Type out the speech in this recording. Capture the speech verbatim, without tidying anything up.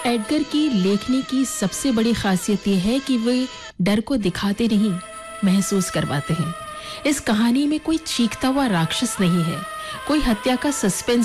Edgar की लेखनी की सबसे बड़ी खासियत यह है कि वे डर को दिखाते नहीं, महसूस करवाते हैं। इस कहानी में कोई चीखता हुआ राक्षस नहीं है, कोई हत्या का सस्पेंस